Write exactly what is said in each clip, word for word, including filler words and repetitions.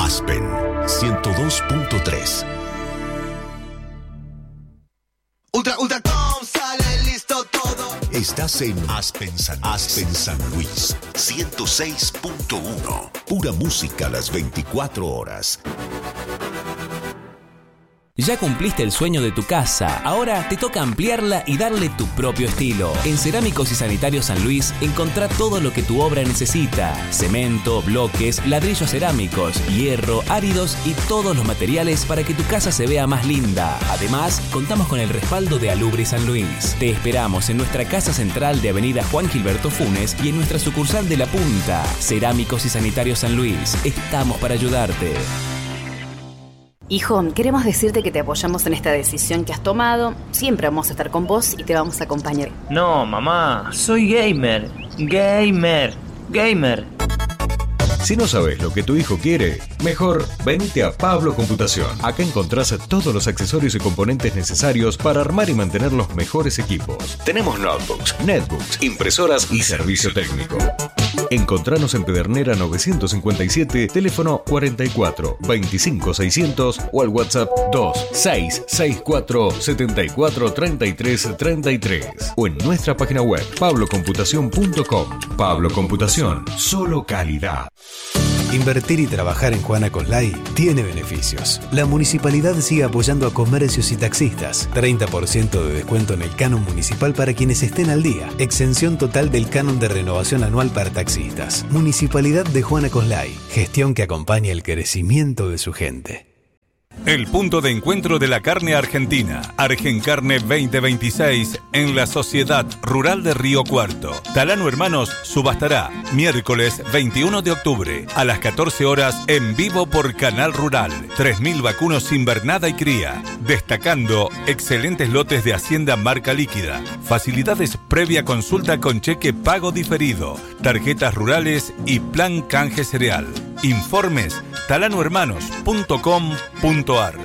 Aspen ciento dos punto tres. Ultra, ultra, com, sale listo todo. Estás en Aspen San, Aspen San Luis ciento seis punto uno. Pura música a las veinticuatro horas. Ya cumpliste el sueño de tu casa, ahora te toca ampliarla y darle tu propio estilo. En Cerámicos y Sanitarios San Luis, encontrá todo lo que tu obra necesita. Cemento, bloques, ladrillos cerámicos, hierro, áridos y todos los materiales para que tu casa se vea más linda. Además, contamos con el respaldo de Alubre San Luis. Te esperamos en nuestra casa central de Avenida Juan Gilberto Funes y en nuestra sucursal de La Punta. Cerámicos y Sanitarios San Luis, estamos para ayudarte. Hijo, queremos decirte que te apoyamos en esta decisión que has tomado. Siempre vamos a estar con vos y te vamos a acompañar. No, mamá, soy gamer. Gamer. Gamer. Si no sabes lo que tu hijo quiere, mejor venite a Pablo Computación. Acá encontrás todos los accesorios y componentes necesarios para armar y mantener los mejores equipos. Tenemos notebooks, netbooks, impresoras y servicio técnico. Encontranos en Pedernera novecientos cincuenta y siete, teléfono cuarenta y cuatro, veinticinco seiscientos o al WhatsApp dos seis seis cuatro siete cuatro tres tres tres tres o en nuestra página web pablo computación punto com. Pablo Computación, solo calidad. Invertir y trabajar en Juana Coslay tiene beneficios. La municipalidad sigue apoyando a comercios y taxistas. treinta por ciento de descuento en el canon municipal para quienes estén al día. Exención total del canon de renovación anual para taxistas. Municipalidad de Juana Coslay. Gestión que acompaña el crecimiento de su gente. El punto de encuentro de la carne argentina, Argencarne veinte veintiséis, en la Sociedad Rural de Río Cuarto. Talano Hermanos subastará miércoles veintiuno de octubre a las catorce horas en vivo por Canal Rural. tres mil vacunos sin vernada y cría, destacando excelentes lotes de Hacienda marca líquida, facilidades previa consulta con cheque pago diferido, tarjetas rurales y plan canje cereal. Informes talano hermanos punto com punto ar.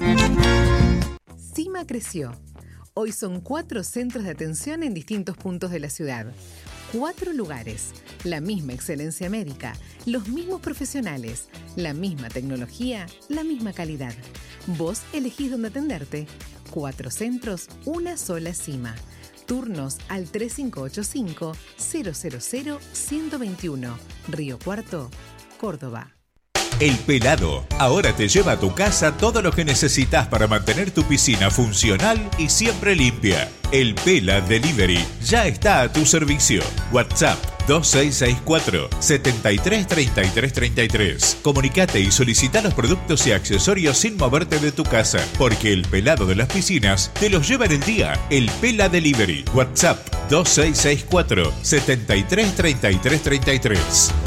CIMA creció. Hoy son cuatro centros de atención en distintos puntos de la ciudad. Cuatro lugares, la misma excelencia médica, los mismos profesionales, la misma tecnología, la misma calidad. Vos elegís dónde atenderte. Cuatro centros, una sola CIMA. Turnos al tres cinco ocho cinco cero cero cero uno dos uno. Río Cuarto, Córdoba. El Pelado ahora te lleva a tu casa todo lo que necesitas para mantener tu piscina funcional y siempre limpia. El Pela Delivery ya está a tu servicio. WhatsApp dos seis seis cuatro siete tres tres tres tres tres. Comunicate y solicita los productos y accesorios sin moverte de tu casa, porque el pelado de las piscinas te los lleva en el día. El Pela Delivery. WhatsApp dos seis seis cuatro siete tres tres tres tres tres.